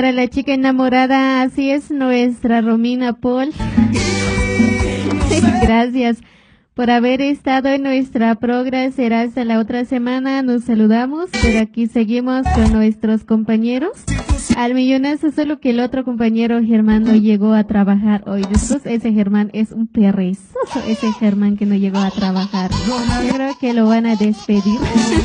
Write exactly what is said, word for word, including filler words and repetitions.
Para la chica enamorada, así es nuestra Romina Paul. Gracias por haber estado en nuestra programa. Será hasta la otra semana. Nos saludamos, pero aquí seguimos con nuestros compañeros. Al millonazo, solo que el otro compañero Germán no llegó a trabajar hoy. Después ese Germán es un perezoso, ese Germán que no llegó a trabajar. Yo creo que lo van a despedir.